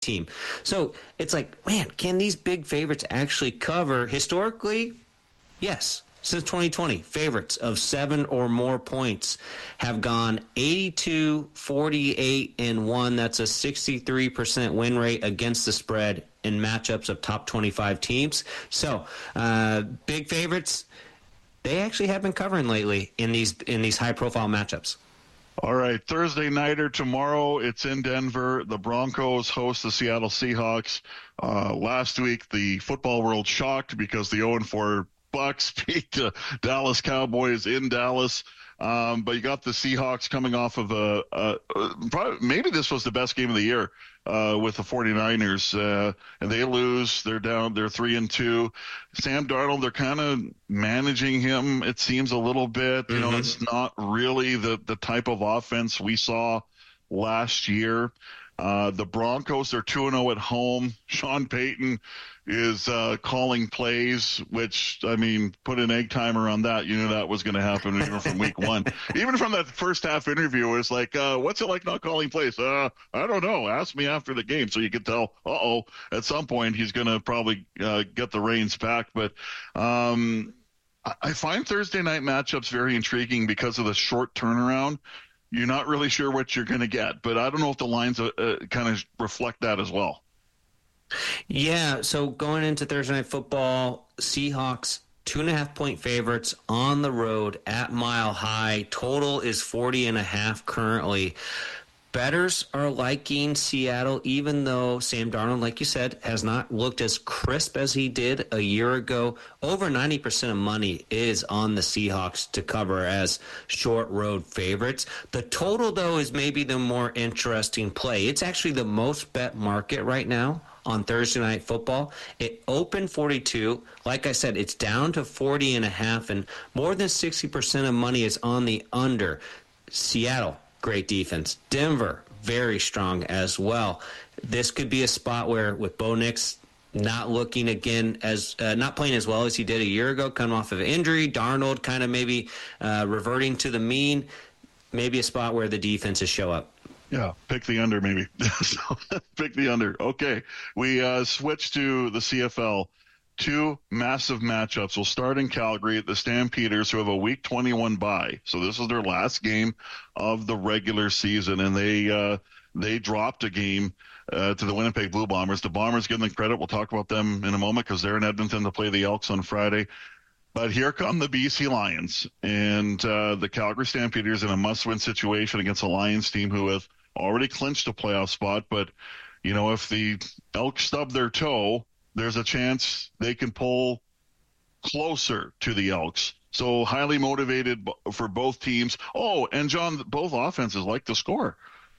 team. So it's like, man, can these big favorites actually cover? Historically, yes. Since 2020, favorites of 7 or more points have gone 82, 48, and 1. That's a 63% win rate against the spread in matchups of top 25 teams. So, big favorites, they actually have been covering lately in these high-profile matchups. All right, Thursday nighter tomorrow. It's in Denver. The Broncos host the Seattle Seahawks. Last week, the football world shocked because the 0-4 Bucks beat the Dallas Cowboys in Dallas. But you got the Seahawks coming off of maybe this was the best game of the year with the 49ers. And they lose. They're down. They're 3-2. Sam Darnold, they're kind of managing him, it seems, a little bit. You know, it's not really the type of offense we saw last year. The Broncos are 2-0 at home. Sean Payton is calling plays, which, I mean, put an egg timer on that. You knew that was going to happen even from week one. Even from that first half interview, it was like, what's it like not calling plays? I don't know. Ask me after the game. So you could tell, at some point he's going to probably get the reins back. But I find Thursday night matchups very intriguing because of the short turnaround. You're not really sure what you're going to get, but I don't know if the lines kind of reflect that as well. Yeah, so going into Thursday Night Football, Seahawks 2.5-point favorites on the road at Mile High. Total is 40.5 currently. Bettors are liking Seattle, even though Sam Darnold, like you said, has not looked as crisp as he did a year ago. Over 90% of money is on the Seahawks to cover as short road favorites. The total, though, is maybe the more interesting play. It's actually the most bet market right now on Thursday Night Football. It opened 42. Like I said, it's down to 40.5, and more than 60% of money is on the under. Seattle, great defense. Denver, very strong as well. This could be a spot where, with Bo Nix not looking again as not playing as well as he did a year ago, coming off of an injury, Darnold kind of maybe reverting to the mean, maybe a spot where the defenses show up. Yeah, pick the under maybe. Pick the under. Okay, we switch to the CFL. Two massive matchups. We'll start in Calgary at the Stampeders, who have a Week 21 bye. So this is their last game of the regular season, and they dropped a game to the Winnipeg Blue Bombers. The Bombers, give them credit. We'll talk about them in a moment because they're in Edmonton to play the Elks on Friday. But here come the BC Lions, and the Calgary Stampeders in a must-win situation against a Lions team who have already clinched a playoff spot. But, you know, if the Elks stub their toe, there's a chance they can pull closer to the Elks. So highly motivated for both teams. Oh, and John, both offenses like to score.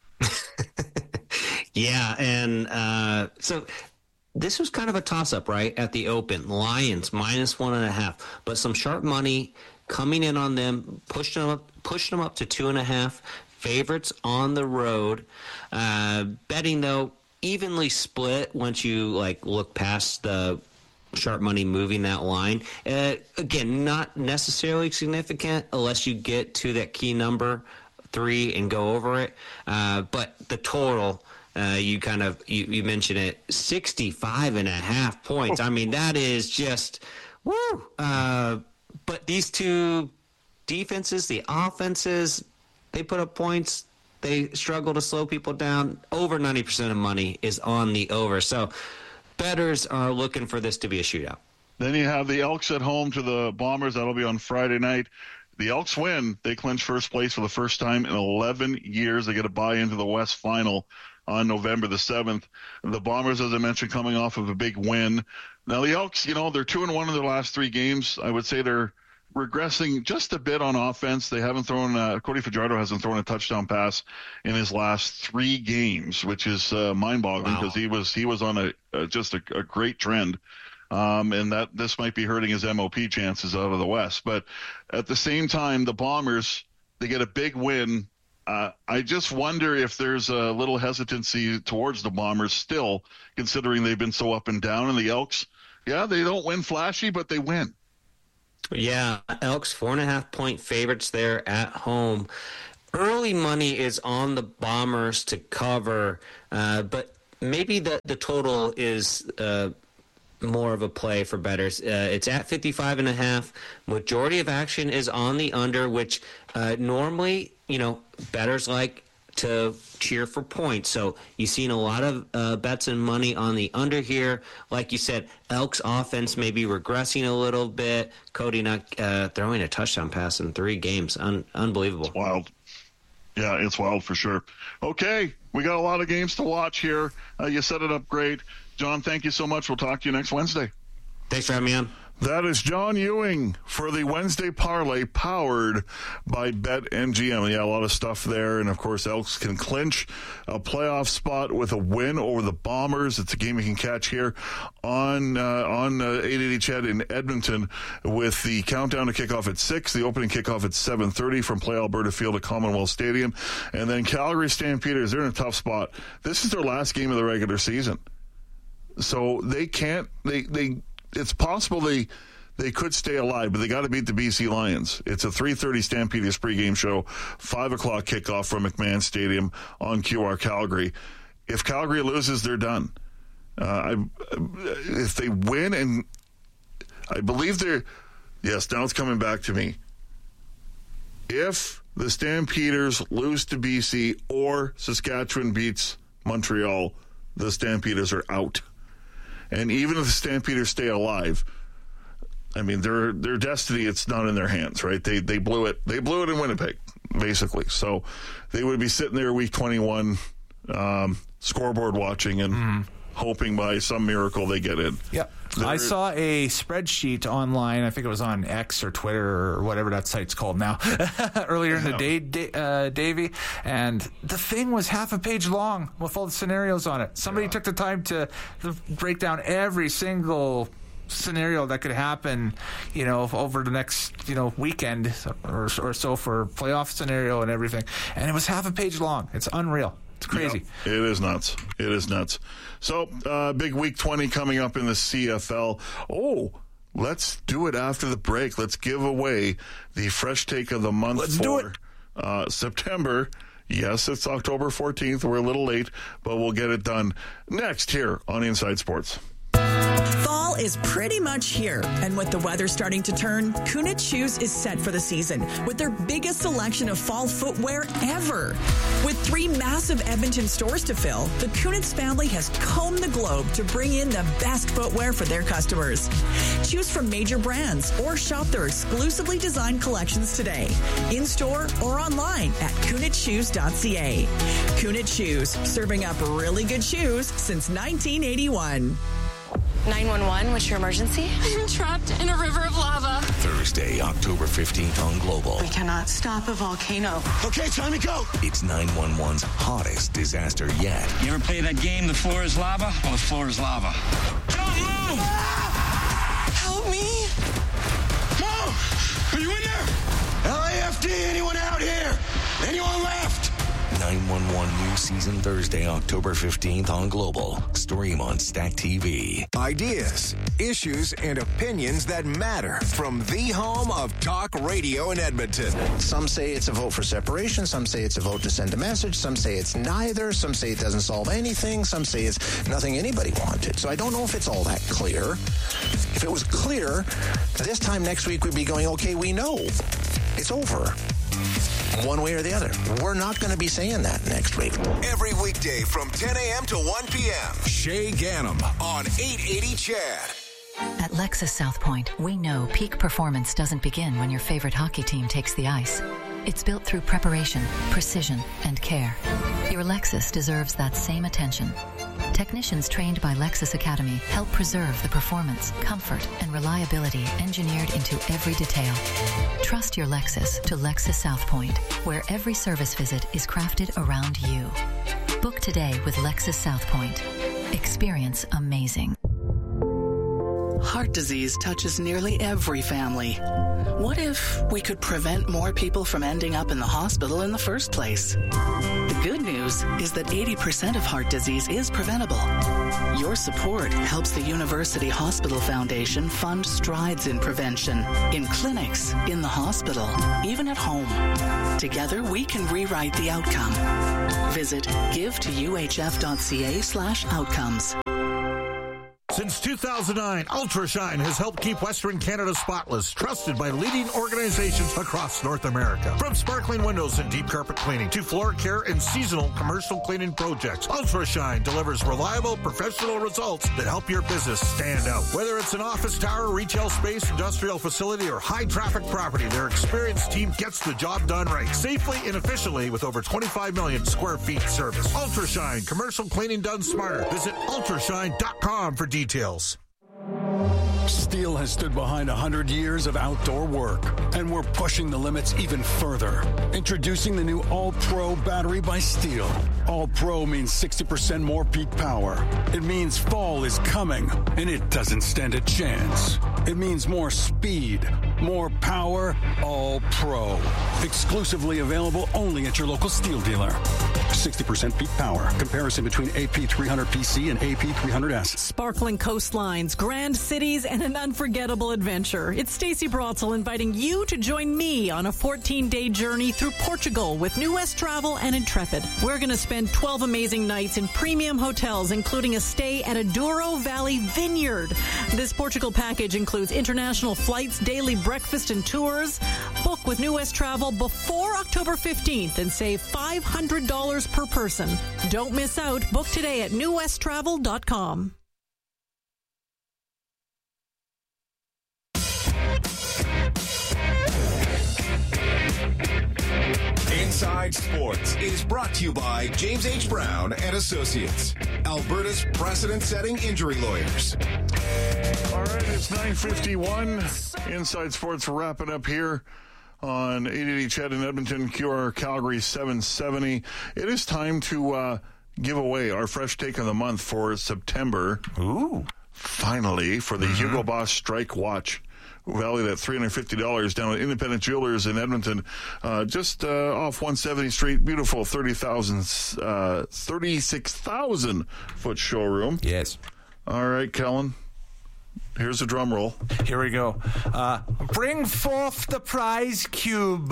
Yeah, and so this was kind of a toss-up, right, at the open. Lions, -1.5. But some sharp money coming in on them, pushed them up to 2.5. Favorites on the road. Betting, though, evenly split once you look past the sharp money moving that line. Again, not necessarily significant unless you get to that key number 3 and go over it. But the total, you mentioned it, 65.5 points. I mean, that is just woo. But these two defenses, the offenses, they put up points. They struggle to slow people down. Over 90% of money is on the over. So bettors are looking for this to be a shootout. Then you have the Elks at home to the Bombers. That'll be on Friday night. The Elks win. They clinch first place for the first time in 11 years. They get a bye into the West Final on November the 7th. The Bombers, as I mentioned, coming off of a big win. Now the Elks, they're 2-1 in their last 3 games. I would say they're regressing just a bit on offense. They haven't thrown Cody Fajardo hasn't thrown a touchdown pass in his last 3 games, which is mind-boggling because he was on just a great trend. And that this might be hurting his MOP chances out of the West. But at the same time, the Bombers, they get a big win. I just wonder if there's a little hesitancy towards the Bombers still, considering they've been so up and down. And the Elks, yeah, they don't win flashy, but they win. Yeah, Elks 4.5-point favorites there at home. Early money is on the Bombers to cover, but maybe the total is more of a play for bettors. It's at 55.5. Majority of action is on the under, which normally, bettors like to cheer for points. So you've seen a lot of bets and money on the under here. Like you said, Elk's offense may be regressing a little bit. Cody not throwing a touchdown pass in 3 games. Unbelievable. It's wild. Yeah, it's wild for sure. Okay, we got a lot of games to watch here. You set it up great. John, thank you so much. We'll talk to you next Wednesday. Thanks for having me on. That is John Ewing for the Wednesday Parlay powered by BetMGM. Yeah, a lot of stuff there. And, of course, Elks can clinch a playoff spot with a win over the Bombers. It's a game you can catch here on 880 CHED in Edmonton with the countdown to kickoff at 6, the opening kickoff at 7:30 from Play Alberta Field at Commonwealth Stadium. And then Calgary Stampeders, they're in a tough spot. This is their last game of the regular season. So they can't, it's possible they could stay alive, but they got to beat the BC Lions. It's a 3:30 Stampeders pregame show, 5 o'clock kickoff from McMahon Stadium on QR Calgary. If Calgary loses, they're done. If they win, and I believe yes, now it's coming back to me. If the Stampeders lose to BC or Saskatchewan beats Montreal, the Stampeders are out. And even if the Stampeders stay alive, I mean, their destiny, it's not in their hands, right? They blew it. They blew it in Winnipeg, basically. So they would be sitting there week 21, scoreboard watching and hoping by some miracle they get in. Yep. I saw a spreadsheet online. I think it was on X or Twitter or whatever that site's called now, earlier in the day, Davey. And the thing was half a page long with all the scenarios on it. Somebody took the time to break down every single scenario that could happen, over the next, weekend or so for playoff scenario and everything. And it was half a page long. It's unreal. It's crazy. Yeah, it is nuts. It is nuts. So, big week 20 coming up in the CFL. Oh, let's do it after the break. Let's give away the fresh take of the month for September. Yes, it's October 14th. We're a little late, but we'll get it done next here on Inside Sports. Fall is pretty much here, and with the weather starting to turn, Kunitz Shoes is set for the season with their biggest selection of fall footwear ever. With 3 massive Edmonton stores to fill, the Kunitz family has combed the globe to bring in the best footwear for their customers. Choose from major brands or shop their exclusively designed collections today, in-store or online at kunitzshoes.ca. Kunitz Shoes, serving up really good shoes since 1981. 911, what's your emergency? I'm trapped in a river of lava. Thursday, October 15th on Global. We cannot stop a volcano. Okay, time to go. It's 911's hottest disaster yet. You ever play that game, The Floor is Lava? Well, the floor is lava. Don't move! Help me. Mo! Are you in there? LAFD, anyone out here? Anyone left? 911 new season Thursday, October 15th on Global. Stream on Stack TV. Ideas, issues, and opinions that matter from the home of talk radio in Edmonton. Some say it's a vote for separation. Some say it's a vote to send a message. Some say it's neither. Some say it doesn't solve anything. Some say it's nothing anybody wanted. So I don't know if it's all that clear. If it was clear, this time next week we'd be going, okay, we know. It's over. One way or the other. We're not going to be saying that next week. Every weekday from 10 a.m. to 1 p.m. Shay Ganem on 880 CHED. At Lexus South Point, we know peak performance doesn't begin when your favorite hockey team takes the ice. It's built through preparation, precision, and care. Your Lexus deserves that same attention. Technicians trained by Lexus Academy help preserve the performance, comfort, and reliability engineered into every detail. Trust your Lexus to Lexus South Point, where every service visit is crafted around you. Book today with Lexus South Point. Experience amazing. heart disease touches nearly every family. What if we could prevent more people from ending up in the hospital in the first place? The good news is that 80% of heart disease is preventable. Your support helps the University Hospital Foundation fund strides in prevention, in clinics, in the hospital, even at home. Together, we can rewrite the outcome. Visit givetoUHF.ca/outcomes. Since 2009, Ultrashine has helped keep Western Canada spotless, trusted by leading organizations across North America. From sparkling windows and deep carpet cleaning to floor care and seasonal commercial cleaning projects, Ultrashine delivers reliable, professional results that help your business stand out. Whether it's an office tower, retail space, industrial facility, or high-traffic property, their experienced team gets the job done right, safely and efficiently with over 25 million square feet service. Ultrashine, commercial cleaning done smarter. Visit ultrashine.com for details. Steel has stood behind 100 years of outdoor work, and we're pushing the limits even further. Introducing the new All-Pro battery by Steel. All-Pro means 60% more peak power. It means fall is coming, and it doesn't stand a chance. It means more speed, more power, All-Pro. Exclusively available only at your local Steel dealer. 60% peak power. Comparison between AP300PC and AP300S. Sparkling coastlines, grand cities, and an unforgettable adventure. It's Stacey Brotzel inviting you to join me on a 14-day journey through Portugal with New West Travel and Intrepid. We're going to spend 12 amazing nights in premium hotels, including a stay at a Douro Valley Vineyard. This Portugal package includes international flights, daily breakfast, and tours. Book with New West Travel before October 15th and save $500 per person. Don't miss out. Book today at newwesttravel.com. Inside Sports is brought to you by James H. Brown and Associates, Alberta's precedent-setting injury lawyers. All right, it's 9:51. Inside Sports wrapping up here on 880 Ched in Edmonton, QR Calgary 770. It is time to give away our fresh take of the month for September. Ooh. Finally, for the Hugo Boss Strike Watch, valued at $350 down at Independent Jewelers in Edmonton, just off 170th Street. Beautiful 36,000 foot showroom. Yes. All right, Kellen. Here's a drum roll. Here we go. Bring forth the prize cube.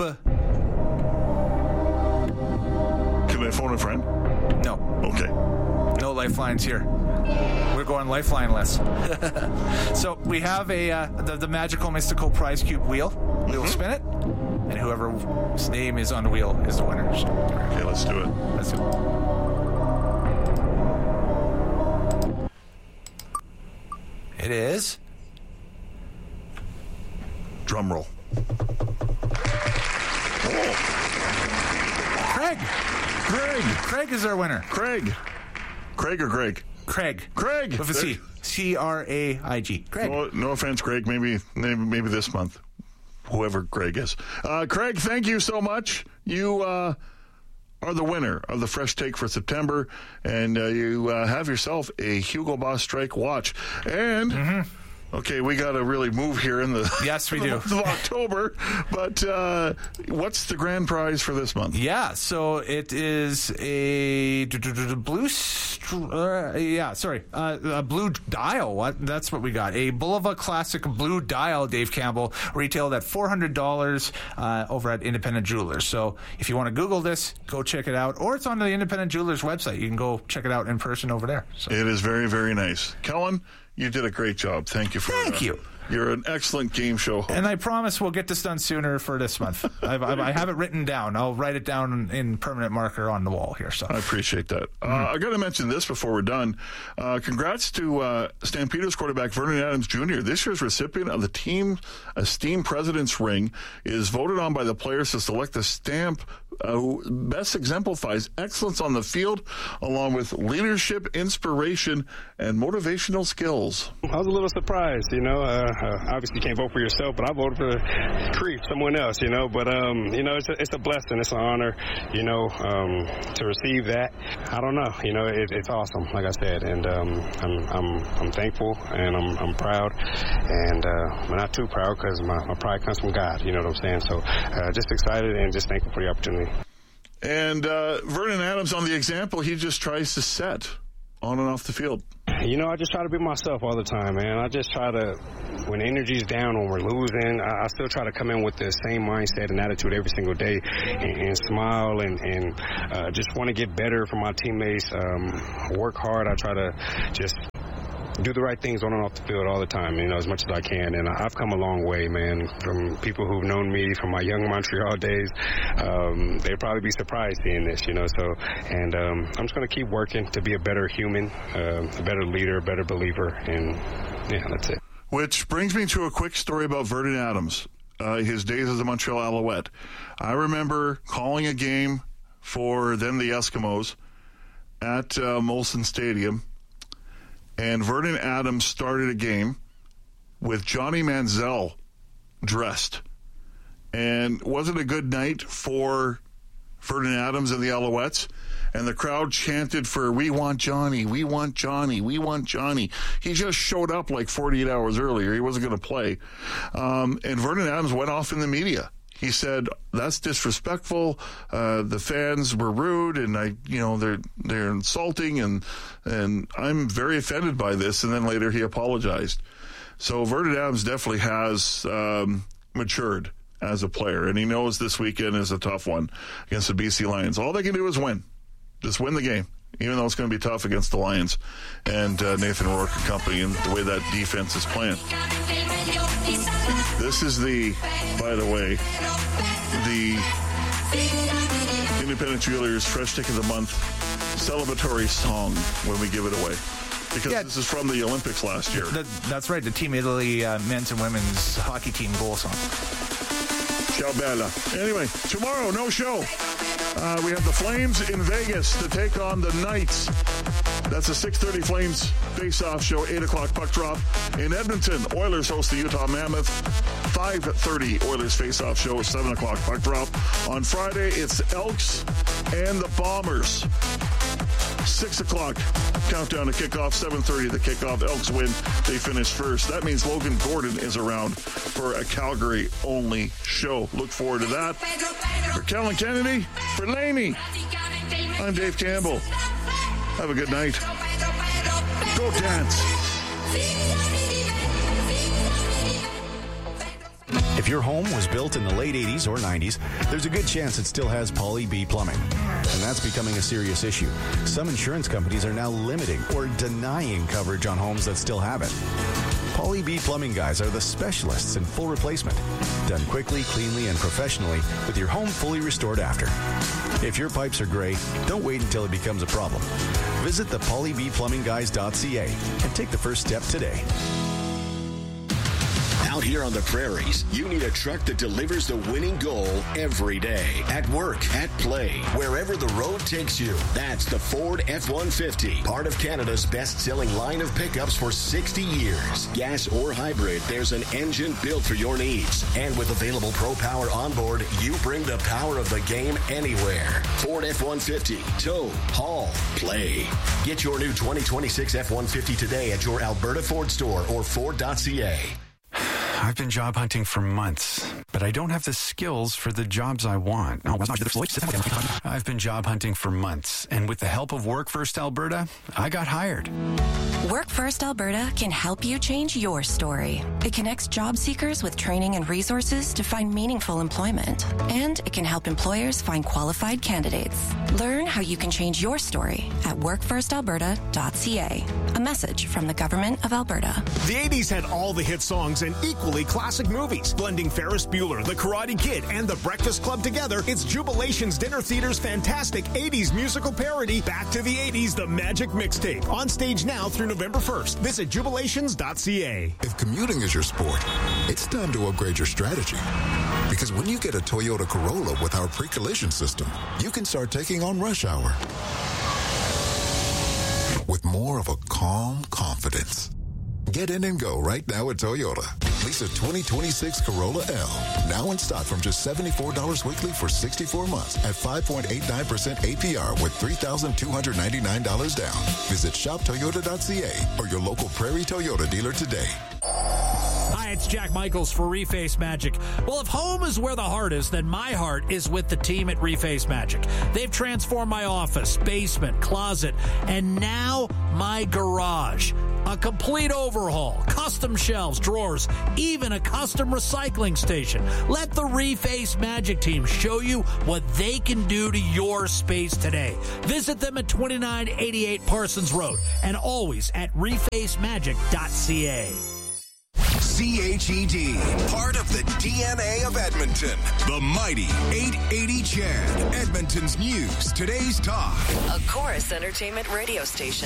Can I phone a friend? No. Okay. No lifelines here. We're going lifeline-less. So we have the magical, mystical prize cube wheel. We will spin it, and whoever's name is on the wheel is the winner. So, okay, let's do it. Let's do it. It is. Drum roll. Oh. Craig. Craig is our winner. Craig or Greg? Craig. With a C. C-R-A-I-G. Craig. No offense, Craig. Maybe this month. Whoever Craig is. Craig, thank you so much. You are the winner of the Fresh Take for September, and you have yourself a Hugo Boss Strike watch. And... Okay, we got to really move here in the yes, we do. month of October. But what's the grand prize for this month? Yeah, so it is a blue. A blue dial. That's what we got. A Bulova Classic Blue Dial, Dave Campbell, retailed at $400 over at Independent Jewelers. So if you want to Google this, go check it out, or it's on the Independent Jewelers website. You can go check it out in person over there. So. It is very, very nice, Kellen. You did a great job. Thank you for that. Thank you. You're an excellent game show host. And I promise we'll get this done sooner for this month. I have it written down. I'll write it down in permanent marker on the wall here. So I appreciate that. I got to mention this before we're done. Congrats to Stampeders quarterback Vernon Adams Jr. This year's recipient of the Team Esteemed President's Ring is voted on by the players to select the stamp who best exemplifies excellence on the field, along with leadership, inspiration, and motivational skills. I was a little surprised, obviously you can't vote for yourself, but I voted for someone else, But, it's a blessing. It's an honor, to receive that. I don't know. It's awesome, like I said. And I'm thankful, and I'm proud. And I'm not too proud because my pride comes from God, you know what I'm saying? So just excited and just thankful for the opportunity. And Vernon Adams, on the example, he just tries to set on and off the field. I just try to be myself all the time, man. I just try to, when the energy's down, when we're losing, I still try to come in with the same mindset and attitude every single day and smile and just want to get better for my teammates, work hard. I try to just do the right things on and off the field all the time, as much as I can. And I've come a long way, man, from people who've known me from my young Montreal days. They'd probably be surprised seeing this, and I'm just going to keep working to be a better human, a better leader, a better believer, and yeah, that's it. Which brings me to a quick story about Vernon Adams, his days as a Montreal Alouette. I remember calling a game for then the Eskimos at Molson Stadium, and Vernon Adams started a game with Johnny Manziel dressed. And was it a good night for Vernon Adams and the Alouettes? And the crowd chanted for, "We want Johnny, we want Johnny, we want Johnny." He just showed up like 48 hours earlier. He wasn't going to play. And Vernon Adams went off in the media. He said, "That's disrespectful. The fans were rude, and they're insulting, and I'm very offended by this." And then later he apologized. So Vernon Adams definitely has matured as a player, and he knows this weekend is a tough one against the BC Lions. All they can do is win. Just win the game, even though it's going to be tough against the Lions and Nathan Rourke and company and the way that defense is playing. This is by the way, the Independent Jewelers Fresh Tick of the Month celebratory song when we give it away. Because this is from the Olympics last year. That's right, the Team Italy men's and women's hockey team goal song. Ciao Bella. Anyway, tomorrow, no show. We have the Flames in Vegas to take on the Knights. That's a 6:30 Flames face-off show, 8 o'clock puck drop. In Edmonton, Oilers host the Utah Mammoth. 5:30 Oilers face-off show, 7 o'clock puck drop. On Friday, it's Elks and the Bombers. 6 o'clock countdown to kickoff, 7:30 the kickoff. Elks win, they finish first. That means Logan Gordon is around for a Calgary-only show. Look forward to that. For Kellen Kennedy, for Laney, I'm Dave Campbell. Have a good night. Go dance. If your home was built in the late 80s or 90s, there's a good chance it still has Pauly B Plumbing. And that's becoming a serious issue. Some insurance companies are now limiting or denying coverage on homes that still have it. Pauly B Plumbing guys are the specialists in full replacement. Done quickly, cleanly, and professionally with your home fully restored after. If your pipes are gray, don't wait until it becomes a problem. Visit the paulybplumbingguys.ca and take the first step today. Out here on the prairies, you need a truck that delivers the winning goal every day. At work, at play, wherever the road takes you. That's the Ford F-150, part of Canada's best-selling line of pickups for 60 years. Gas or hybrid, there's an engine built for your needs. And with available Pro Power onboard, you bring the power of the game anywhere. Ford F-150, tow, haul, play. Get your new 2026 F-150 today at your Alberta Ford store or Ford.ca. I've been job hunting for months, but I don't have the skills for the jobs I want. I've been job hunting for months, and with the help of Work First Alberta, I got hired. Work First Alberta can help you change your story. It connects job seekers with training and resources to find meaningful employment, and it can help employers find qualified candidates. Learn how you can change your story at workfirstalberta.ca. A message from the Government of Alberta. The 80s had all the hit songs and equally classic movies. Blending Ferris Bueller, The Karate Kid, and The Breakfast Club together, it's Jubilation's Dinner Theater's fantastic 80s musical parody, Back to the 80s, The Magic Mixtape. On stage now through November 1st. Visit jubilations.ca. If commuting is your sport, it's time to upgrade your strategy. Because when you get a Toyota Corolla with our pre-collision system, you can start taking on rush hour with more of a calm confidence. Get in and go right now at Toyota. Lease a 2026 Corolla L. Now in stock from just $74 weekly for 64 months at 5.89% APR with $3,299 down. Visit shoptoyota.ca or your local Prairie Toyota dealer today. Hi, it's Jack Michaels for Reface Magic. Well, if home is where the heart is, then my heart is with the team at Reface Magic. They've transformed my office, basement, closet, and now my garage. A complete overhaul, custom shelves, drawers, even a custom recycling station. Let the Reface Magic team show you what they can do to your space today. Visit them at 2988 Parsons Road and always at refacemagic.ca. CHED, part of the DNA of Edmonton. The mighty 880 Chad, Edmonton's news, today's talk. A Chorus Entertainment radio station.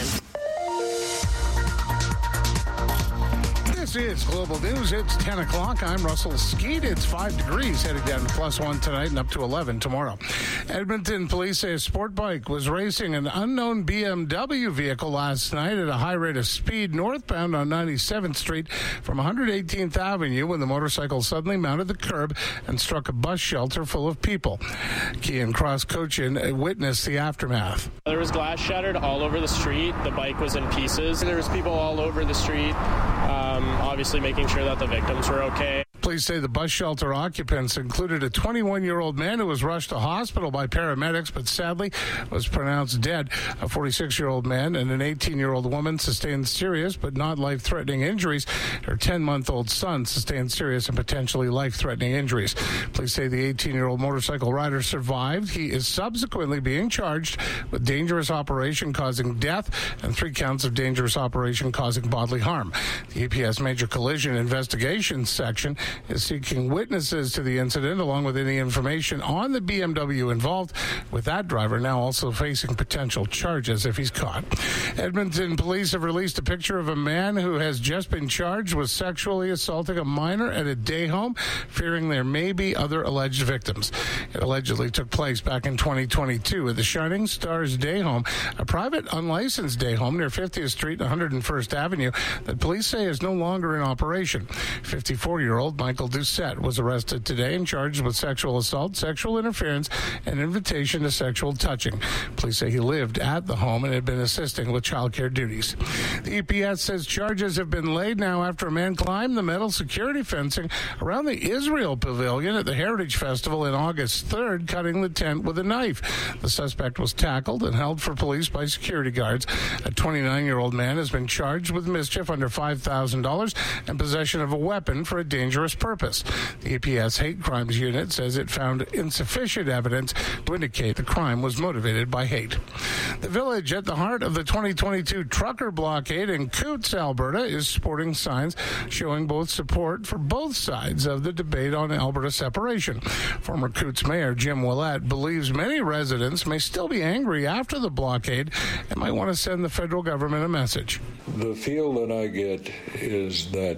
This is Global News. It's 10 o'clock. I'm Russell Skeet. It's 5 degrees, heading down to +1 tonight and up to 11 tomorrow. Edmonton police say a sport bike was racing an unknown BMW vehicle last night at a high rate of speed northbound on 97th Street from 118th Avenue when the motorcycle suddenly mounted the curb and struck a bus shelter full of people. Kean Cross-Cochin witnessed the aftermath. There was glass shattered all over the street. The bike was in pieces. There was people all over the street, obviously making sure that the victims were okay. Police say the bus shelter occupants included a 21-year-old man who was rushed to hospital by paramedics, but sadly was pronounced dead. A 46-year-old man and an 18-year-old woman sustained serious but not life-threatening injuries. Her 10-month-old son sustained serious and potentially life-threatening injuries. Police say the 18-year-old motorcycle rider survived. He is subsequently being charged with dangerous operation causing death and 3 counts of dangerous operation causing bodily harm. The EPS Major Collision Investigations Section is seeking witnesses to the incident along with any information on the BMW involved, with that driver now also facing potential charges if he's caught. Edmonton police have released a picture of a man who has just been charged with sexually assaulting a minor at a day home, fearing there may be other alleged victims. It allegedly took place back in 2022 at the Shining Stars Day Home, a private unlicensed day home near 50th Street and 101st Avenue that police say is no longer in operation. 54-year-old Michael Doucette was arrested today and charged with sexual assault, sexual interference, and invitation to sexual touching. Police say he lived at the home and had been assisting with child care duties. The EPS says charges have been laid now after a man climbed the metal security fencing around the Israel Pavilion at the Heritage Festival in August 3rd, cutting the tent with a knife. The suspect was tackled and held for police by security guards. A 29-year-old man has been charged with mischief under $5,000 and possession of a weapon for a dangerous purpose. The EPS Hate Crimes Unit says it found insufficient evidence to indicate the crime was motivated by hate. The village at the heart of the 2022 trucker blockade in Coutts, Alberta, is sporting signs showing both support for both sides of the debate on Alberta separation. Former Coutts Mayor Jim Willett believes many residents may still be angry after the blockade and might want to send the federal government a message. The feel that I get is that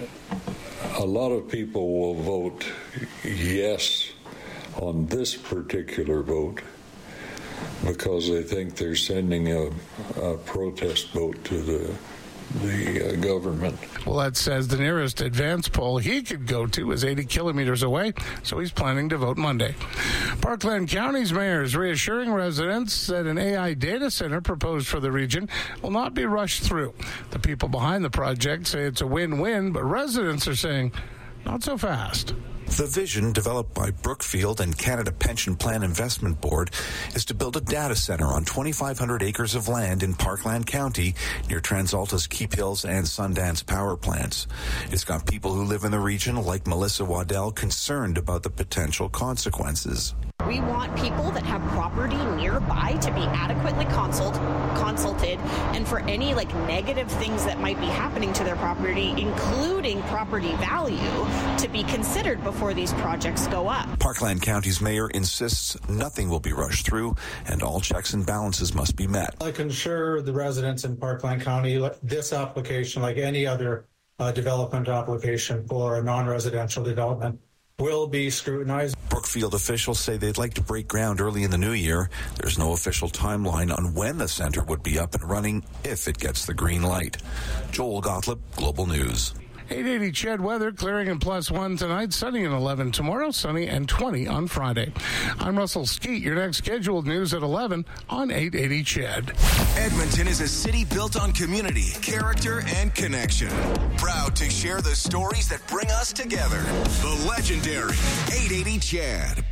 a lot of people will vote yes on this particular vote because they think they're sending a protest vote to the government. Well, that says the nearest advance poll he could go to is 80 kilometers away, so he's planning to vote Monday. Parkland County's mayor is reassuring residents that an AI data center proposed for the region will not be rushed through. The people behind the project say it's a win-win, but residents are saying not so fast. The vision developed by Brookfield and Canada Pension Plan Investment Board is to build a data center on 2,500 acres of land in Parkland County near TransAlta's Keephills and Sundance power plants. It's got people who live in the region, like Melissa Waddell, concerned about the potential consequences. We want people that have property nearby to be adequately consulted, and for any negative things that might be happening to their property, including property value, to be considered before these projects go up. Parkland County's mayor insists nothing will be rushed through and all checks and balances must be met. I can assure the residents in Parkland County this application, like any other development application for a non-residential development, will be scrutinized. Brookfield officials say they'd like to break ground early in the new year. There's no official timeline on when the center would be up and running if it gets the green light. Joel Gottlieb, Global News. 880 Chad weather, clearing and +1 tonight, sunny and 11 tomorrow, sunny and 20 on Friday. I'm Russell Skeet. Your next scheduled news at 11 on 880 Chad. Edmonton is a city built on community, character, and connection. Proud to share the stories that bring us together. The legendary 880 Chad.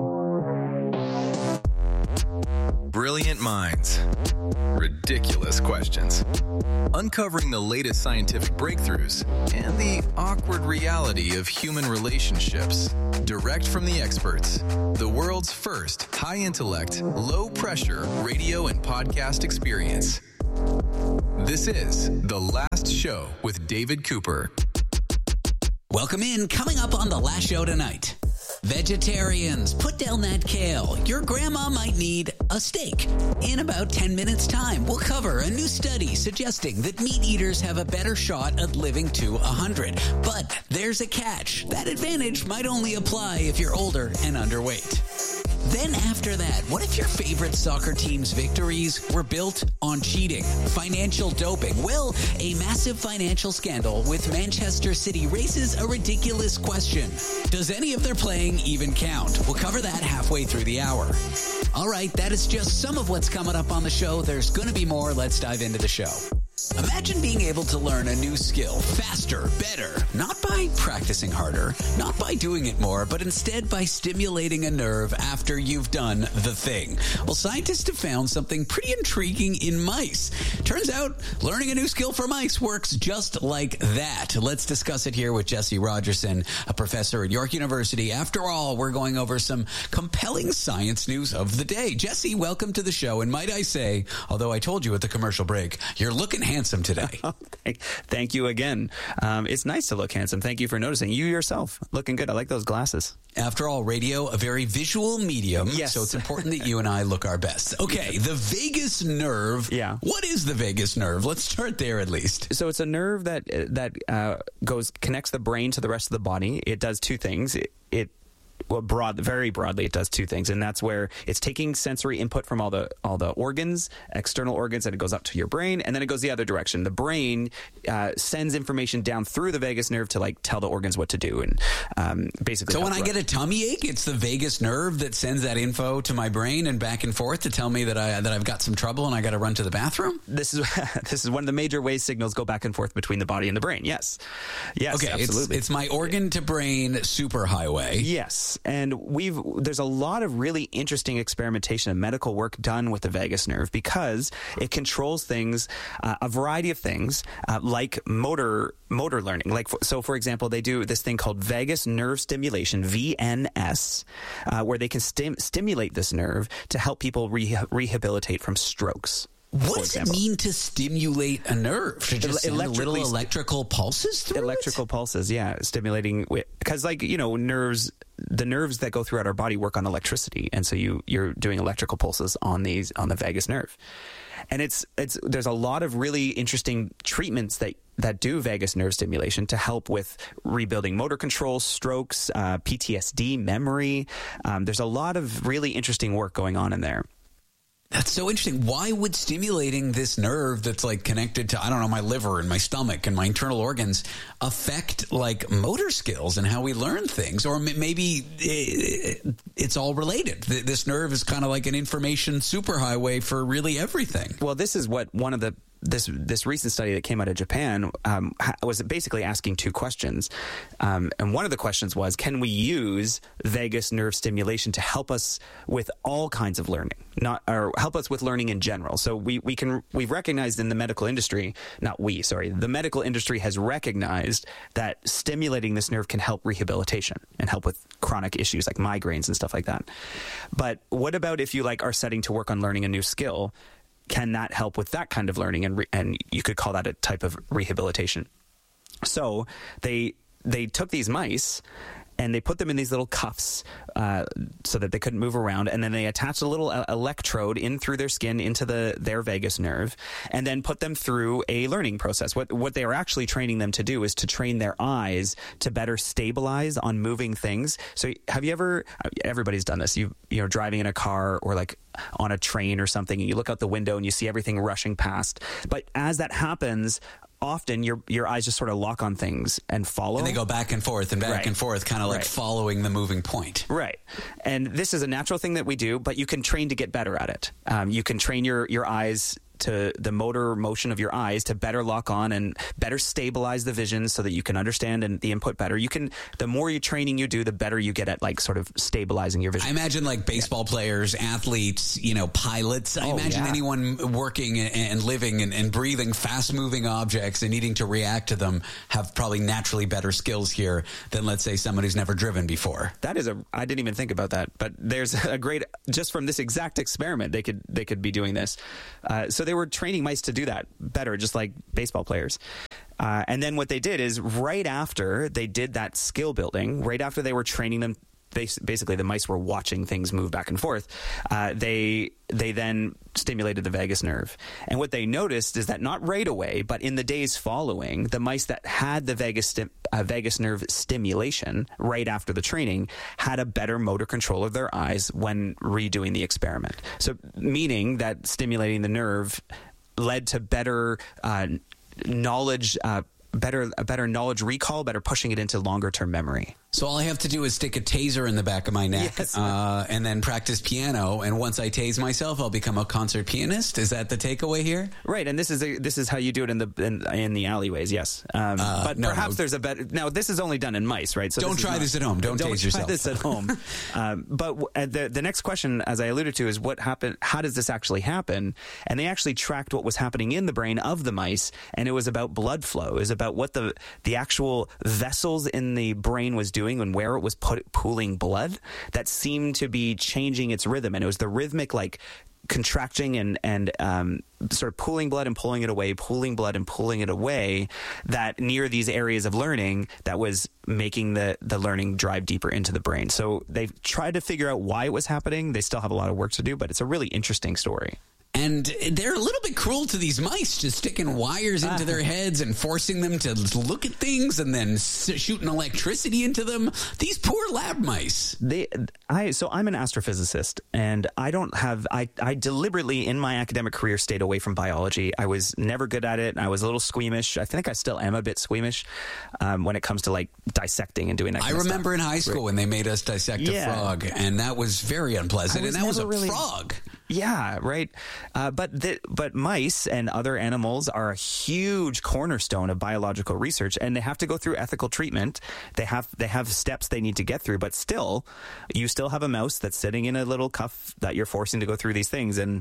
Brilliant minds. Ridiculous questions. Uncovering the latest scientific breakthroughs and the awkward reality of human relationships. Direct from the experts. The world's first high-intellect, low-pressure radio and podcast experience. This is The Last Show with David Cooper. Welcome in. Coming up on The Last Show tonight. Vegetarians, put down that kale. Your grandma might need a steak. In about 10 minutes' time, we'll cover a new study suggesting that meat eaters have a better shot at living to 100. But there's a catch. That advantage might only apply if you're older and underweight. Then after that, what if your favorite soccer team's victories were built on cheating, financial doping? Well, a massive financial scandal with Manchester City raises a ridiculous question. Does any of their playing even count? We'll cover that halfway through the hour. All right, that is just some of what's coming up on the show. There's going to be more. Let's dive into the show. Imagine being able to learn a new skill faster, better, not by practicing harder, not by doing it more, but instead by stimulating a nerve after you've done the thing. Well, scientists have found something pretty intriguing in mice. Turns out learning a new skill for mice works just like that. Let's discuss it here with Jesse Rogerson, a professor at York University. After all, we're going over some compelling science news of the day. Jesse, welcome to the show. And might I say, although I told you at the commercial break, you're looking handsome today. Thank you again. It's nice to look handsome. Thank you for noticing. You yourself looking good. I like those glasses. After all, radio, a very visual medium. Yes. So it's important that you and I look our best. Okay, the vagus nerve. Yeah. What is the vagus nerve? Let's start there at least. So it's a nerve that connects the brain to the rest of the body. It does two things. Very broadly, it does two things, and that's where it's taking sensory input from all the organs, external organs, and it goes up to your brain, and then it goes the other direction. The brain sends information down through the vagus nerve to tell the organs what to do, and basically. So when I get a tummy ache, it's the vagus nerve that sends that info to my brain and back and forth to tell me that I've got some trouble and I got to run to the bathroom. This is one of the major ways signals go back and forth between the body and the brain. Yes. Okay. Absolutely. It's my organ to brain superhighway. Yes. And there's a lot of really interesting experimentation and medical work done with the vagus nerve because it controls things, a variety of things, like motor learning. So for example, they do this thing called vagus nerve stimulation, VNS, where they can stimulate this nerve to help people rehabilitate from strokes. What does it mean to stimulate a nerve? To just send little electrical pulses through Electrical pulses, yeah. Stimulating, because the nerves that go throughout our body work on electricity. And so you're doing electrical pulses on the vagus nerve. And there's a lot of really interesting treatments that do vagus nerve stimulation to help with rebuilding motor control, strokes, PTSD, memory. There's a lot of really interesting work going on in there. That's so interesting. Why would stimulating this nerve that's connected to, I don't know, my liver and my stomach and my internal organs affect motor skills and how we learn things? Or maybe it's all related. This nerve is kind of like an information superhighway for really everything. Well, this is what this recent study that came out of Japan was basically asking two questions. And one of the questions was, can we use vagus nerve stimulation to help us with all kinds of learning, or help us with learning in general? So we've recognized in the medical industry, the medical industry has recognized that stimulating this nerve can help rehabilitation and help with chronic issues like migraines and stuff like that. But what about if you are setting to work on learning a new skill? Can that help with that kind of learning? And you could call that a type of rehabilitation. So they took these mice and they put them in these little cuffs so that they couldn't move around. And then they attached a little electrode in through their skin into their vagus nerve and then put them through a learning process. What they are actually training them to do is to train their eyes to better stabilize on moving things. So have you ever, everybody's done this, you're driving in a car or on a train or something, and you look out the window and you see everything rushing past. But as that happens, often your eyes just sort of lock on things and follow. And they go back and forth and back and forth, kind of like following the moving point. Right. And this is a natural thing that we do, but you can train to get better at it. You can train your eyes to the motor motion of your eyes to better lock on and better stabilize the vision so that you can understand the input better. The more training you do, the better you get at like sort of stabilizing your vision. I imagine like baseball players, athletes, pilots. I imagine anyone working and living and breathing fast moving objects and needing to react to them have probably naturally better skills here than, let's say, someone who's never driven before. I didn't even think about that, but there's a great, just from this exact experiment, they could be doing this. So they were training mice to do that better, just like baseball players. And then what they did is right after they did that skill building, right after they were training them, basically the mice were watching things move back and forth. They then stimulated the vagus nerve. And what they noticed is that not right away, but in the days following, the mice that had the vagus nerve stimulation right after the training had a better motor control of their eyes when redoing the experiment. So meaning that stimulating the nerve led to better knowledge, better knowledge recall, better pushing it into longer term memory. So all I have to do is stick a taser in the back of my neck and then practice piano. And once I tase myself, I'll become a concert pianist. Is that the takeaway here? Right. And this is how you do it in the alleyways. Yes. But perhaps there's a better. Now this is only done in mice, right? So don't try this at home. Don't tase yourself. Try this at home. But the next question, as I alluded to, is what happened? How does this actually happen? And they actually tracked what was happening in the brain of the mice, and it was about blood flow. It was about what the actual vessels in the brain was doing and where it was pooling blood that seemed to be changing its rhythm. And it was the rhythmic, like, contracting and sort of pooling blood and pulling it away, pooling blood and pulling it away, that near these areas of learning that was making the learning drive deeper into the brain. So they've tried to figure out why it was happening. They still have a lot of work to do, but it's a really interesting story. And they're a little bit cruel to these mice, just sticking wires into their heads and forcing them to look at things and then shooting electricity into them. These poor lab mice. So I'm an astrophysicist, and I deliberately in my academic career stayed away from biology. I was never good at it. I was a little squeamish. I think I still am a bit squeamish when it comes to like dissecting and doing that. I remember in high school when they made us dissect a frog, and that was very unpleasant. And that was a frog. Yeah, right. But mice and other animals are a huge cornerstone of biological research, and they have to go through ethical treatment. They have steps they need to get through, but still, you still have a mouse that's sitting in a little cuff that you're forcing to go through these things. And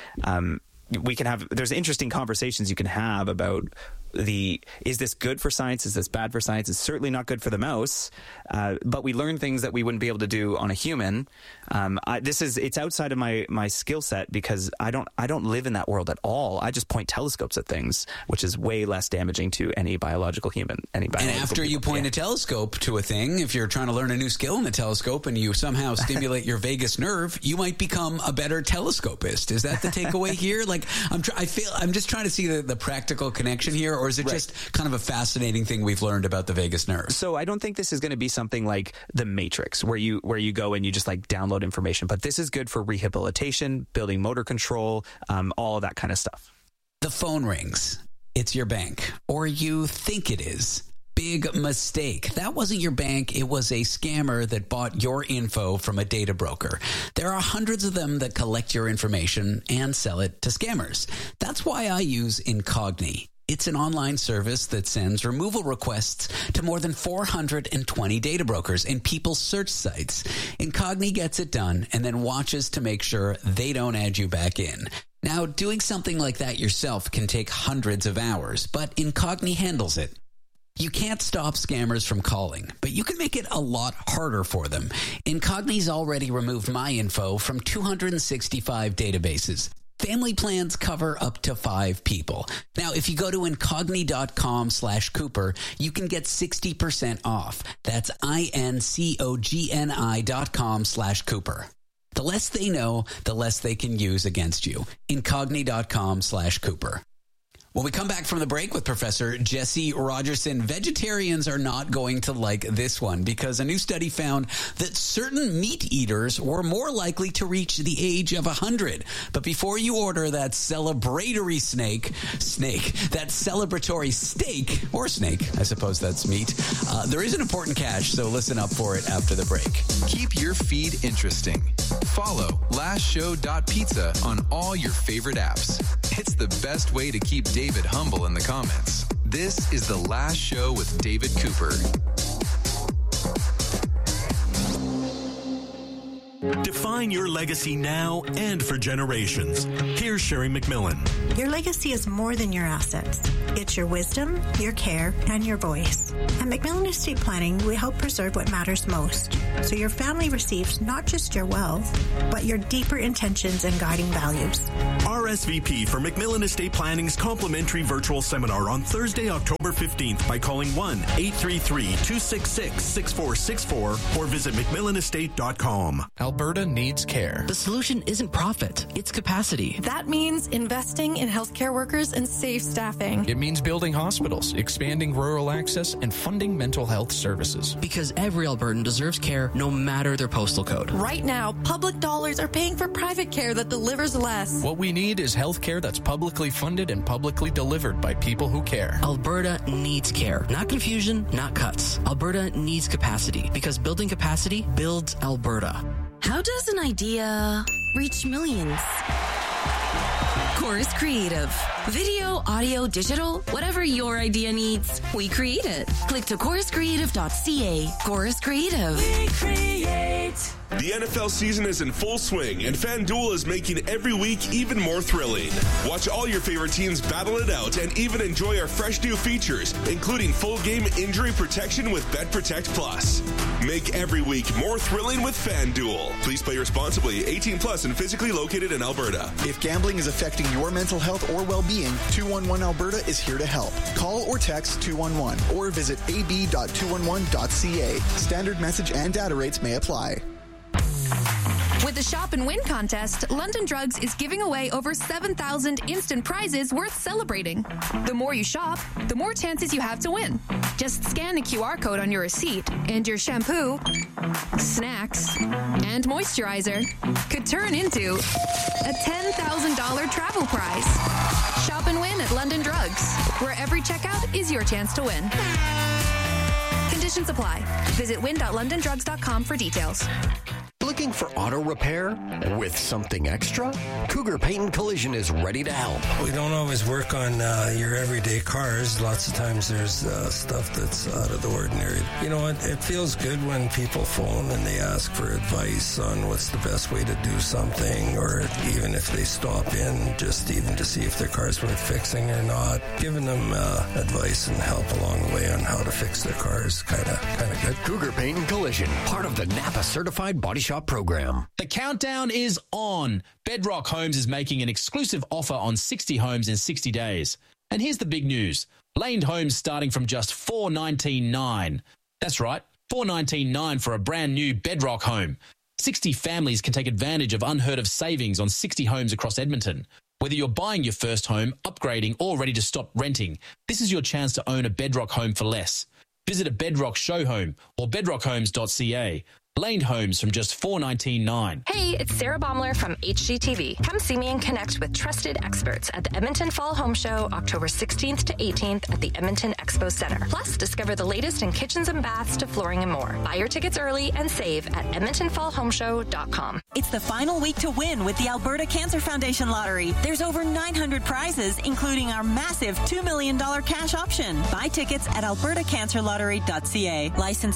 there's interesting conversations you can have about is this good for science? Is this bad for science? It's certainly not good for the mouse, but we learn things that we wouldn't be able to do on a human. It's outside of my skill set because I don't live in that world at all. I just point telescopes at things, which is way less damaging to any biological human. And after you point a telescope to a thing, if you're trying to learn a new skill in the telescope and you somehow stimulate your vagus nerve, you might become a better telescopist. Is that the takeaway here? Like I'm just trying to see the practical connection here. Or is it just kind of a fascinating thing we've learned about the vagus nerve? So I don't think this is going to be something like The Matrix, where you go and you just like download information. But this is good for rehabilitation, building motor control, all of that kind of stuff. The phone rings. It's your bank, or you think it is. Big mistake. That wasn't your bank. It was a scammer that bought your info from a data broker. There are hundreds of them that collect your information and sell it to scammers. That's why I use Incogni. It's an online service that sends removal requests to more than 420 data brokers and people's search sites. Incogni gets it done and then watches to make sure they don't add you back in. Now, doing something like that yourself can take hundreds of hours, but Incogni handles it. You can't stop scammers from calling, but you can make it a lot harder for them. Incogni's already removed my info from 265 databases. Family plans cover up to 5 people. Now, if you go to incogni.com/Cooper, you can get 60% off. That's incogni.com/Cooper. The less they know, the less they can use against you. Incogni.com/Cooper. When we come back from the break with Professor Jesse Rogerson, vegetarians are not going to like this one because a new study found that certain meat eaters were more likely to reach the age of 100. But before you order that celebratory celebratory steak, or snake, I suppose that's meat, there is an important catch, so listen up for it after the break. Keep your feed interesting. Follow lastshow.pizza on all your favorite apps. It's the best way to keep David humble in the comments. This is The Last Show with David Cooper. Define your legacy now and for generations. Here's Sherry McMillan. Your legacy is more than your assets. It's your wisdom, your care, and your voice. At McMillan Estate Planning, we help preserve what matters most, so your family receives not just your wealth, but your deeper intentions and guiding values. RSVP for McMillan Estate Planning's complimentary virtual seminar on Thursday, October 15th by calling 1-833-266-6464 or visit McMillanestate.com. Alberta needs care. The solution isn't profit, it's capacity. That means investing in healthcare workers and safe staffing. It means building hospitals, expanding rural access, and funding mental health services. Because every Albertan deserves care no matter their postal code. Right now, public dollars are paying for private care that delivers less. What we need is health care that's publicly funded and publicly delivered by people who care. Alberta needs care. Not confusion, not cuts. Alberta needs capacity because building capacity builds Alberta. How does an idea reach millions? Chorus Creative. Video, audio, digital, whatever your idea needs, we create it. Click to choruscreative.ca. Chorus Creative. We create. The NFL season is in full swing, and FanDuel is making every week even more thrilling. Watch all your favorite teams battle it out and even enjoy our fresh new features, including full game injury protection with Bet Protect Plus. Make every week more thrilling with FanDuel. Please play responsibly, 18 plus and physically located in Alberta. If gambling is affecting your mental health or well-being, 211 Alberta is here to help. Call or text 211 or visit ab.211.ca. Standard message and data rates may apply. With the Shop and Win contest, London Drugs is giving away over 7,000 instant prizes worth celebrating. The more you shop, the more chances you have to win. Just scan the QR code on your receipt, and your shampoo, snacks, and moisturizer could turn into a $10,000 travel prize. Shop and win at London Drugs, where every checkout is your chance to win. Conditions apply. Visit win.londondrugs.com for details. Looking for auto repair with something extra? Cougar Paint and Collision is ready to help. We don't always work on your everyday cars. Lots of times there's stuff that's out of the ordinary. You know, it feels good when people phone and they ask for advice on what's the best way to do something, or even if they stop in just even to see if their car's worth fixing or not. Giving them advice and help along the way on how to fix their cars, kind of good. Cougar Paint and Collision, part of the Napa Certified Body Shop program. The countdown is on. Bedrock Homes is making an exclusive offer on 60 homes in 60 days. And here's the big news. Laned homes starting from just $419,900. That's right, $419,900 for a brand new Bedrock home. 60 families can take advantage of unheard of savings on 60 homes across Edmonton. Whether you're buying your first home, upgrading, or ready to stop renting, this is your chance to own a Bedrock home for less. Visit a Bedrock show home or bedrockhomes.ca. Laned homes from just $419,900. Hey, it's Sarah Baumler from HGTV. Come see me and connect with trusted experts at the Edmonton Fall Home Show, October 16th to 18th at the Edmonton Expo Center. Plus, discover the latest in kitchens and baths to flooring and more. Buy your tickets early and save at EdmontonFallHomeShow.com. It's the final week to win with the Alberta Cancer Foundation Lottery. There's over 900 prizes, including our massive $2 million cash option. Buy tickets at albertacancerlottery.ca. License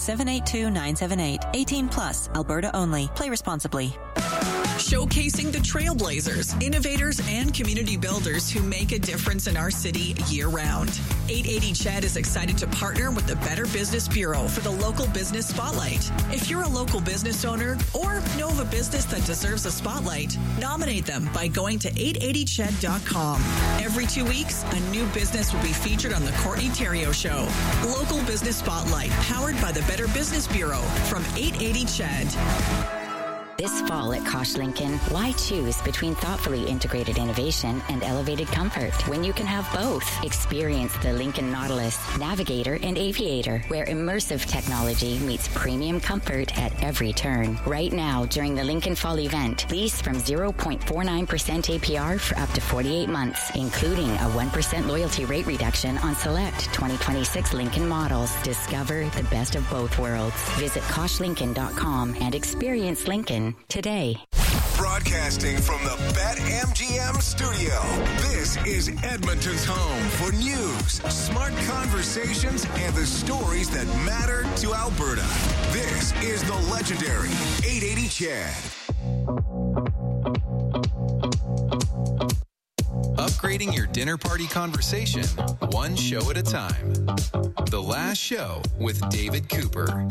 782978. 18 plus. Alberta only. Play responsibly. Showcasing the trailblazers, innovators, and community builders who make a difference in our city year-round. 880 CHED is excited to partner with the Better Business Bureau for the Local Business Spotlight. If you're a local business owner or know of a business that deserves a spotlight, nominate them by going to 880ched.com. Every 2 weeks, a new business will be featured on the Courtney Theriault Show. Local Business Spotlight, powered by the Better Business Bureau from 880 CHED. This fall at Kosh Lincoln, why choose between thoughtfully integrated innovation and elevated comfort when you can have both? Experience the Lincoln Nautilus, Navigator, and Aviator, where immersive technology meets premium comfort at every turn. Right now, during the Lincoln Fall event, lease from 0.49% APR for up to 48 months, including a 1% loyalty rate reduction on select 2026 Lincoln models. Discover the best of both worlds. Visit KoshLincoln.com and experience Lincoln today. Broadcasting from the BetMGM studio, this is Edmonton's home for news, smart conversations, and the stories that matter to Alberta. This is the legendary 880 Chad. Upgrading your dinner party conversation, one show at a time. The Last Show with David Cooper.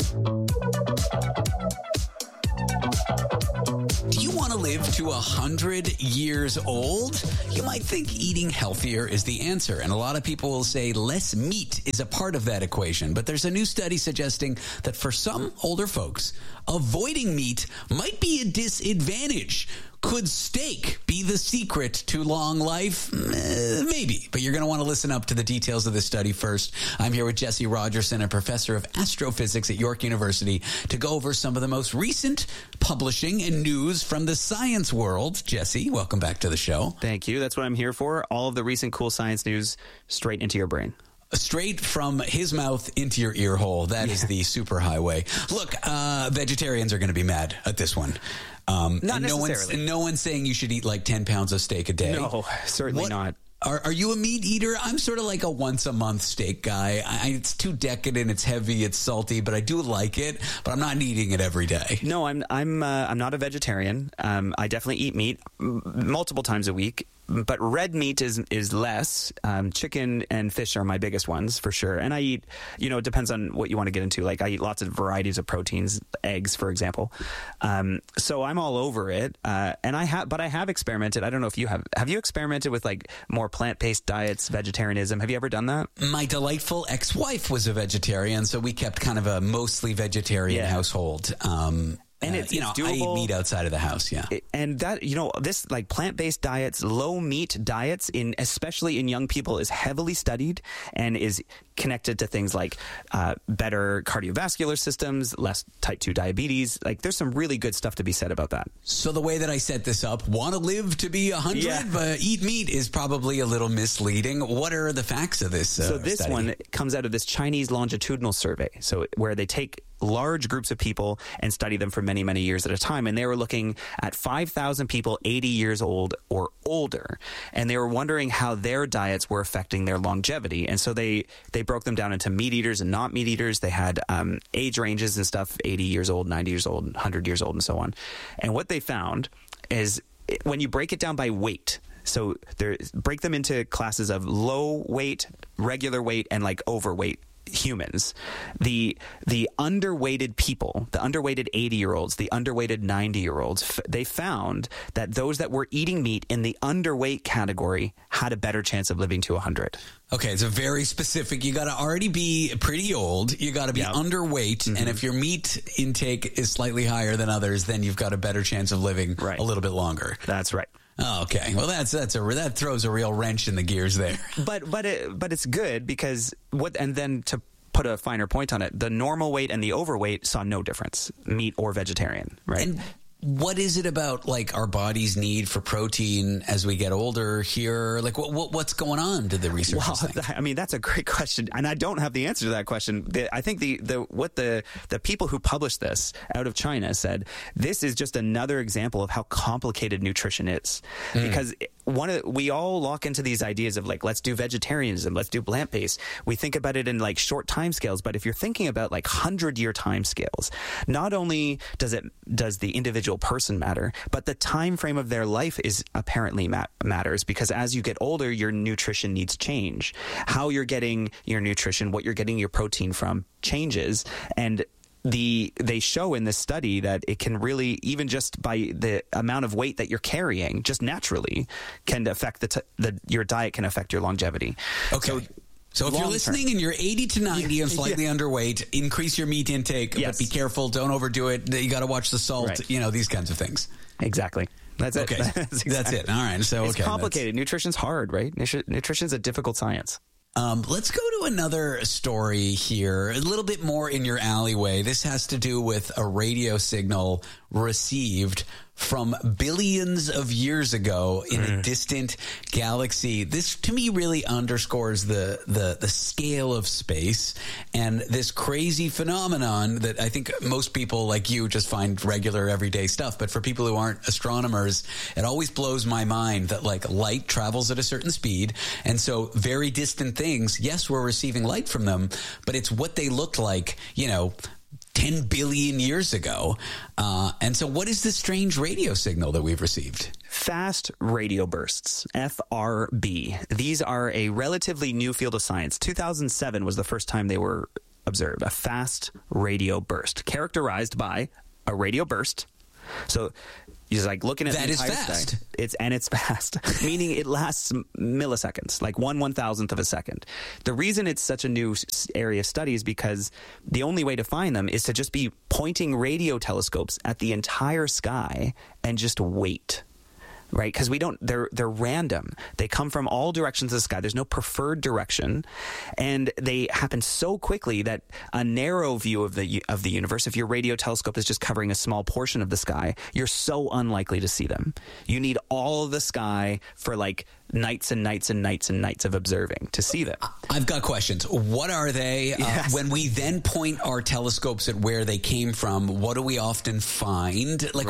Do you want to live to 100 years old? You might think eating healthier is the answer, and a lot of people will say less meat is a part of that equation. But there's a new study suggesting that for some older folks, avoiding meat might be a disadvantage. Could steak be the secret to long life? Maybe, but you're going to want to listen up to the details of this study first. I'm here with Jesse Rogerson, a professor of astrophysics at York University, to go over some of the most recent publishing and news from the science world. Jesse, welcome back to the show. Thank you. That's what I'm here for. All of the recent cool science news straight into your brain. Straight from his mouth into your ear hole. That is the superhighway. Look, vegetarians are going to be mad at this one. Not necessarily. No one's saying you should eat like 10 pounds of steak a day. No, certainly not. Are you a meat eater? I'm sort of like a once-a-month steak guy. It's too decadent, it's heavy, it's salty, but I do like it. But I'm not eating it every day. No, I'm not a vegetarian. I definitely eat meat multiple times a week. But red meat is less. Chicken and fish are my biggest ones for sure. And I eat, it depends on what you want to get into. Like I eat lots of varieties of proteins, eggs, for example. So I'm all over it. And I have experimented. I don't know if you have. Have you experimented with like more plant-based diets, vegetarianism? Have you ever done that? My delightful ex-wife was a vegetarian, so we kept kind of a mostly vegetarian household. And it's doable. I eat meat outside of the house, yeah. And that, this like plant-based diets, low meat diets, especially in young people, is heavily studied and is connected to things like better cardiovascular systems, less type 2 diabetes. Like there's some really good stuff to be said about that. So the way that I set this up, want to live to be 100, but eat meat is probably a little misleading. What are the facts of this So this study? One comes out of this Chinese longitudinal survey. So where they take large groups of people and study them for many, many years at a time. And they were looking at 5,000 people 80 years old or older. And they were wondering how their diets were affecting their longevity. And so they broke them down into meat eaters and not meat eaters. They had age ranges and stuff, 80 years old, 90 years old, 100 years old, and so on. And what they found is when you break it down by weight, so break them into classes of low weight, regular weight, and like overweight humans, the underweighted people, the underweighted 80-year-olds, the underweighted 90-year-olds, they found that those that were eating meat in the underweight category had a better chance of living to 100. Okay, it's a very specific. You got to already be pretty old. You got to be underweight, and if your meat intake is slightly higher than others, then you've got a better chance of living a little bit longer. That's right. Oh, okay. Well, that throws a real wrench in the gears there. But it's good because and then to put a finer point on it, the normal weight and the overweight saw no difference, meat or vegetarian, right? And what is it about like our body's need for protein as we get older here? Like what's going on? Did the researchers think? I mean, that's a great question, and I don't have the answer to that question. I think the people who published this out of China said this is just another example of how complicated nutrition is, because we all lock into these ideas of like, let's do vegetarianism, let's do plant-based. We think about it in like short time scales, but if you're thinking about like 100-year time scales, not only does the individual person matter, but the time frame of their life is apparently matters, because as you get older, your nutrition needs change. How you're getting your nutrition, what you're getting your protein from changes, and they show in this study that it can really, even just by the amount of weight that you're carrying, just naturally can affect your diet can affect your longevity. Okay. So if you're listening and you're 80 to 90 and slightly underweight, increase your meat intake, but be careful. Don't overdo it. You got to watch the salt, these kinds of things. Exactly. That's it. Okay. That's it. All right. So, it's complicated. Nutrition's hard, right? Nutrition's a difficult science. Let's go to another story here, a little bit more in your alleyway. This has to do with a radio signal received from billions of years ago in a distant galaxy. This, to me, really underscores the scale of space and this crazy phenomenon that I think most people like you just find regular everyday stuff. But for people who aren't astronomers, it always blows my mind that like light travels at a certain speed. And so very distant things, yes, we're receiving light from them, but it's what they looked like, 10 billion years ago. And so what is this strange radio signal that we've received? Fast radio bursts, FRB. These are a relatively new field of science. 2007 was the first time they were observed. A fast radio burst, characterized by a radio burst. So he's like looking at that the is entire fast. sky. It's fast, meaning it lasts milliseconds, like 1/1000th of a second. The reason it's such a new area of study is because the only way to find them is to just be pointing radio telescopes at the entire sky and just wait. Right? Because they're random. They come from all directions of the sky. There's no preferred direction. And they happen so quickly that a narrow view of the universe, if your radio telescope is just covering a small portion of the sky, you're so unlikely to see them. You need all of the sky for like nights and nights and nights and nights of observing to see them. I've got questions. What are they? Yes. When we then point our telescopes at where they came from, what do we often find? Like,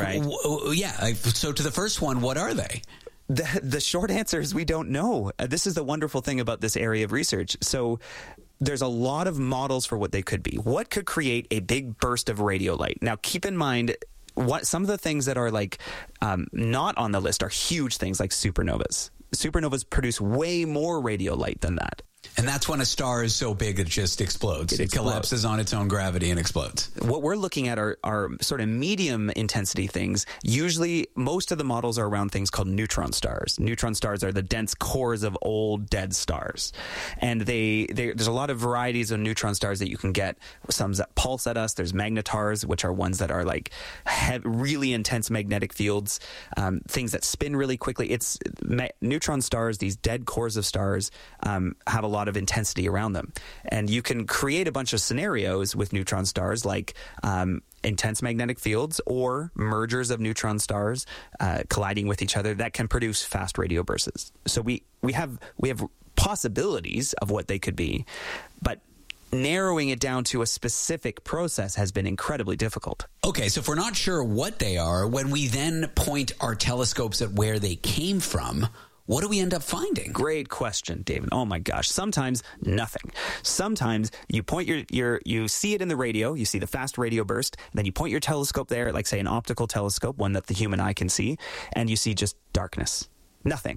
so to the first one, what are they? The short answer is we don't know. This is the wonderful thing about this area of research. So there's a lot of models for what they could be. What could create a big burst of radio light? Now, keep in mind, some of the things that are like not on the list are huge things like supernovas. Supernovas produce way more radio light than that. And that's when a star is so big it just explodes. It collapses on its own gravity and explodes. What we're looking at are sort of medium intensity things. Usually, most of the models are around things called neutron stars. Neutron stars are the dense cores of old dead stars. And there's a lot of varieties of neutron stars that you can get. Some that pulse at us. There's magnetars, which are ones that are like really intense magnetic fields. Things that spin really quickly. Neutron stars, these dead cores of stars, have a lot of intensity around them. And you can create a bunch of scenarios with neutron stars like intense magnetic fields or mergers of neutron stars colliding with each other that can produce fast radio bursts. So we have possibilities of what they could be, but narrowing it down to a specific process has been incredibly difficult. Okay, so if we're not sure what they are, when we then point our telescopes at where they came from, what do we end up finding? Great question, David. Oh my gosh. Sometimes nothing. Sometimes you point you see it in the radio, you see the fast radio burst, then you point your telescope there, like say an optical telescope, one that the human eye can see, and you see just darkness. Nothing.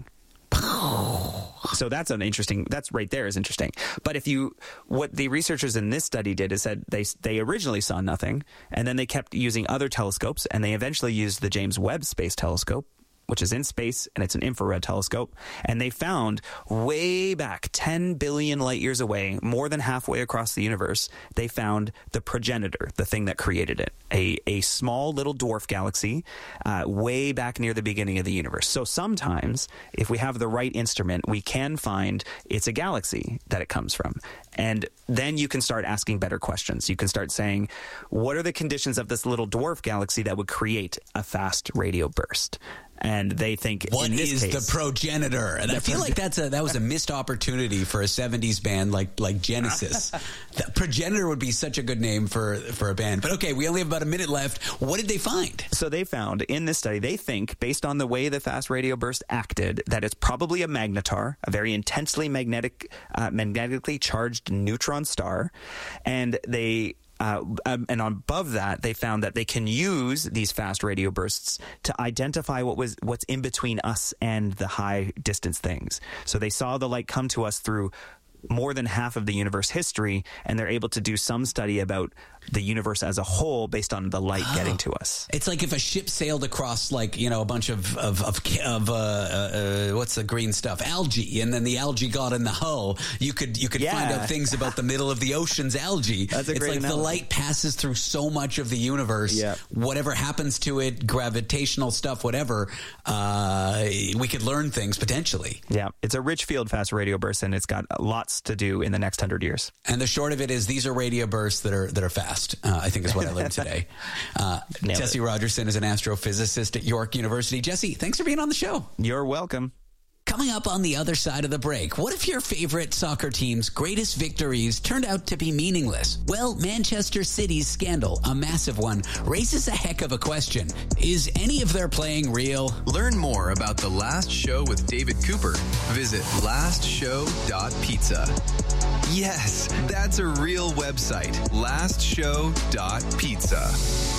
So that's right there is interesting. But what the researchers in this study did is said they originally saw nothing, and then they kept using other telescopes, and they eventually used the James Webb Space Telescope, which is in space, and it's an infrared telescope. And they found way back 10 billion light years away, more than halfway across the universe, they found the progenitor, the thing that created it, a small little dwarf galaxy way back near the beginning of the universe. So sometimes, if we have the right instrument, we can find it's a galaxy that it comes from. And then you can start asking better questions. You can start saying, what are the conditions of this little dwarf galaxy that would create a fast radio burst? And they think, what in this is case, the progenitor? And I feel like that was a missed opportunity for a 70s band like Genesis. The progenitor would be such a good name for a band. But okay, we only have about a minute left. What did they find? So they found in this study, they think, based on the way the fast radio burst acted, that it's probably a magnetar, a very intensely magnetically charged neutron star. And and above that, they found that they can use these fast radio bursts to identify what's in between us and the high distance things. So they saw the light come to us through more than half of the universe history, and they're able to do some study about the universe as a whole based on the light getting to us. It's like if a ship sailed across, like, a bunch of what's the green stuff? Algae, and then the algae got in the hull. You could find out things about the middle of the ocean's algae. That's a it's great like analogy. the light passes through so much of the universe. Yeah. Whatever happens to it, gravitational stuff, whatever, we could learn things potentially. Yeah, it's a rich field, fast radio bursts, and it's got lots to do in the next 100 years. And the short of it is, these are radio bursts that are fast. I think is what I learned today. Jesse Rogerson is an astrophysicist at York University. Jesse, thanks for being on the show. You're welcome. Coming up on the other side of the break, what if your favorite soccer team's greatest victories turned out to be meaningless? Well, Manchester City's scandal, a massive one, raises a heck of a question. Is any of their playing real? Learn more about The Last Show with David Cooper. Visit lastshow.pizza. Yes, that's a real website, lastshow.pizza.